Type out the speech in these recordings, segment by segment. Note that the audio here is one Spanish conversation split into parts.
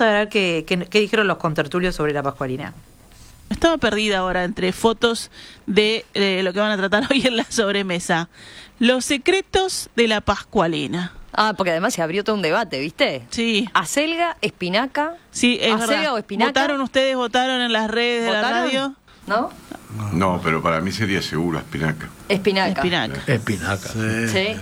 Vamos a ver qué dijeron los contertulios sobre la pascualina. Estaba perdida ahora entre fotos de lo que van a tratar hoy en la sobremesa. Los secretos de la pascualina. Ah, porque además se abrió todo un debate, ¿viste? Sí. Acelga, espinaca. Sí, es acelga verdad. o espinaca. ¿Votaron en las redes de la radio? ¿No? No, pero para mí sería seguro espinaca. Espinaca. Espinaca. Sí.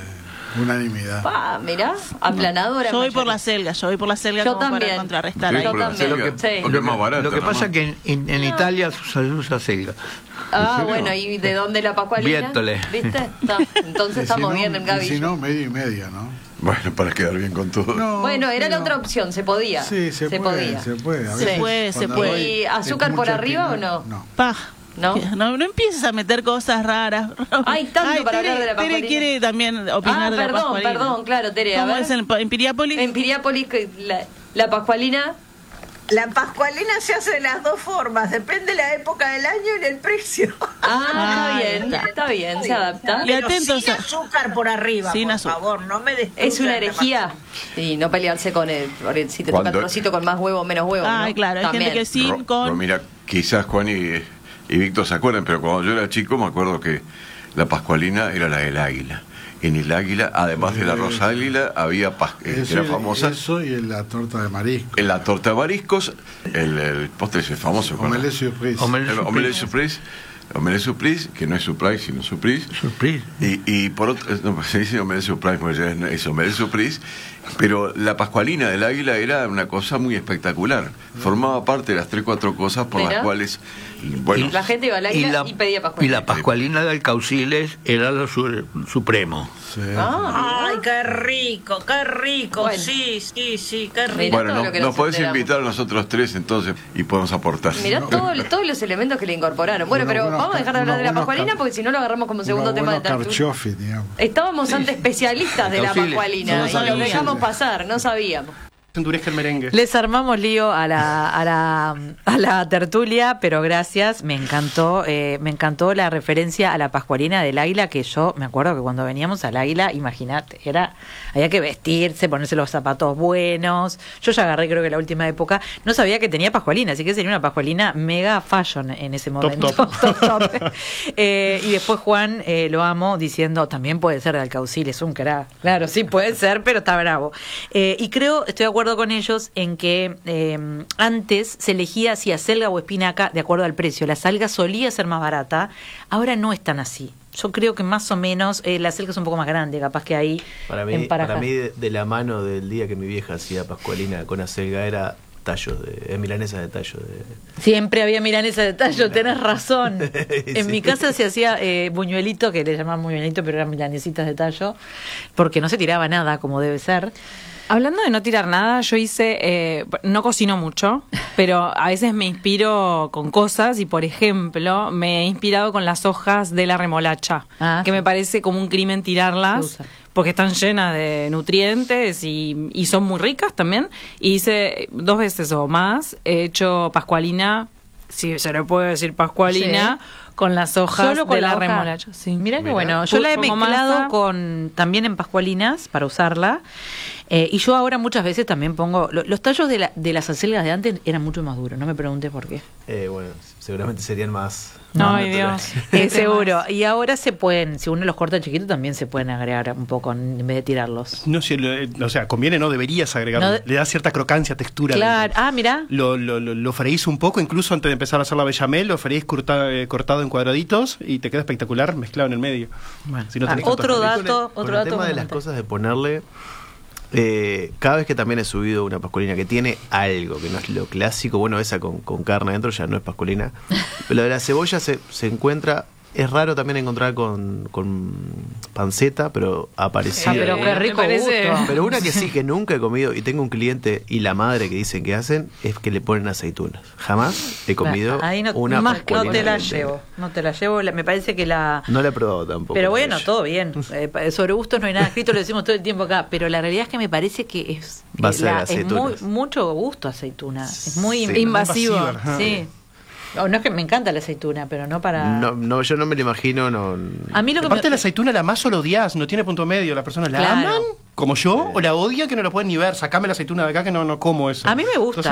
Unanimidad. Mirá, aplanadora. Yo voy por la selga, Yo como también. para contrarrestar Sí, ahí. Yo por la también. selga, Sí. porque es más barata. Lo que pasa ¿no? es que en Italia se usa selga. Ah, serio? bueno, ¿y de dónde la pascualina? Viéndole. ¿Viste? Entonces estamos bien en Gaby. Si no, media y media, ¿no? Bueno, para quedar bien con todo. No, Bueno, era la pero- otra opción, se podía. Sí, se puede. podía. Se puede. A Se veces puede, se cuando puede. hay ¿Y azúcar por mucha arriba o opinión, no? No. Pa. ¿No? No empieces a meter cosas raras. Hay tanto para hablar de la pascualina. Tere quiere también opinar de la pascualina. Perdón, claro, Tere. A ¿Cómo ver. es en Piriápolis? En Piriápolis, la pascualina. La pascualina se hace de las dos formas, depende de la época del año y del precio. Ah, Ah, está bien, se adapta. Y Pero atentos sin a- azúcar por arriba, Sin por azúcar. favor, no me destruyan Es una la herejía. Y no pelearse con él. Porque si te toca Cuando- trocito con más huevo o menos huevo. Ay, ¿no? claro, hay También. gente que sin, con... Mira, quizás Juan y Víctor se acuerdan, pero cuando yo era chico me acuerdo que la pascualina era la del águila. En el águila, además del arroz águila, había que era famosa. Eso y la torta de marisco. En la torta de mariscos, el postre ese famoso. ¿no? Omelette surprise. El omelette surprise. Omelette surprise, que no es surprise, sino surprise. Surprise. Y por otro, no, se dice omelette surprise, porque ya es omelette surprise. Pero la pascualina del águila era una cosa muy espectacular. Formaba parte de las 3-4 cosas por Mirá. las cuales, bueno, La gente iba al águila y pedía pascualina. Y la pascualina de Alcauciles era lo supremo. Sí. Ay, qué rico, Bueno. sí, qué rico. Mirá bueno, todo lo que nos nos podés enteramos. invitar a nosotros tres entonces y podemos aportar. Mirá todos los elementos que le incorporaron. Bueno, pero Unos vamos a dejar de hablar de la buenos pascualina porque si no lo agarramos como segundo tema de tertulia. carchofi, digamos. Estábamos ante especialistas de la Cauciles. pascualina No y lo sabía. dejamos pasar, no sabíamos. Endurezca el merengue. Les armamos lío a la tertulia, pero gracias, me encantó la referencia a la pascualina del águila, que yo me acuerdo que cuando veníamos al águila, imagínate, había que vestirse, ponerse los zapatos buenos. Yo ya agarré, creo que la última época, no sabía que tenía pascualina, así que sería una pascualina mega fashion en ese momento. Top. Y después Juan, lo amo, diciendo, también puede ser de Alcaucil, es un crack. Claro, sí puede ser, pero está bravo. Y creo, estoy de acuerdo con ellos en que antes se elegía si acelga o espinaca de acuerdo al precio. La acelga solía ser más barata, ahora no es tan así. Yo creo que más o menos la acelga es un poco más grande, capaz que ahí Para mí, de la mano del día que mi vieja hacía pascualina con acelga era tallos milanesa de tallo. Siempre había milanesa de tallo, tenés razón. En mi casa se hacía buñuelito, que le llamaban buñuelito, pero eran milanesitas de tallo, porque no se tiraba nada como debe ser. Hablando de no tirar nada, yo no cocino mucho, pero a veces me inspiro con cosas y, por ejemplo, me he inspirado con las hojas de la remolacha, que me parece como un crimen tirarlas, porque están llenas de nutrientes y son muy ricas también. Y hice 2 veces o más, he hecho pascualina, si se le puede decir pascualina, con las hojas Solo con de la hoja. remolacha. Sí. Mirá que bueno, yo la he Como mezclado masa. también en pascualinas para usarla. Y yo ahora muchas veces también pongo... Los tallos de las acelgas de antes eran mucho más duros, no me preguntes por qué. Bueno, seguramente serían más... Ay, Dios. Seguro. Y ahora se pueden, si uno los corta chiquitos, también se pueden agregar un poco en vez de tirarlos. No sé, o sea, conviene, no deberías agregarlo. No Le da cierta crocancia, textura. Claro. Mirá. Lo freís un poco, incluso antes de empezar a hacer la bechamel, lo freís cortado en cuadraditos y te queda espectacular mezclado en el medio. Bueno. Si no tenés Otro tantas- dato. Con el tema de las cosas de ponerle... cada vez que también he subido una pascualina que tiene algo, que no es lo clásico, bueno, esa con carne adentro ya no es pascualina, pero lo de la cebolla se encuentra, es raro también encontrar con panceta, pero aparecía. Pero qué rico parece- gusto. Pero una que sí, que nunca he comido, y tengo un cliente y la madre que dicen que hacen, es que le ponen aceitunas. Jamás he comido Ahí una más no pascualina te la que llevo. No te la llevo, me parece que la... No la he probado tampoco. Pero bueno, todo bien. Sobre gustos no hay nada escrito, lo decimos todo el tiempo acá. Pero la realidad es que me parece que es, Base de es aceitunas. mucho gusto aceituna. Es muy Sí. Invasivo. Ajá. Sí. No es que me encanta la aceituna, pero no para... No, yo no me lo imagino. No. A mí lo que Aparte me... la aceituna la más o la odias, no tiene punto medio. La persona la Claro. aman, como yo, o la odian que no la pueden ni ver. Sacame la aceituna de acá que no como eso. A mí me gusta.